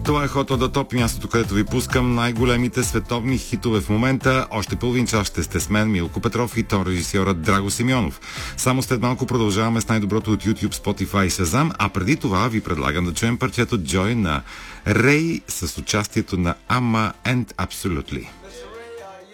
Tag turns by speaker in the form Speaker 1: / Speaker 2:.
Speaker 1: Това е Hot on the Top, мястото, където ви пускам най-големите световни хитове в момента. Още половин час ще сте с мен, Милко Петров, и тон режисьорът Драго Симеонов. Само след малко продължаваме с най-доброто от YouTube, Spotify и Shazam, а преди това ви предлагам да чуем парчето Joy на Рей с участието на Amma and Absolutely.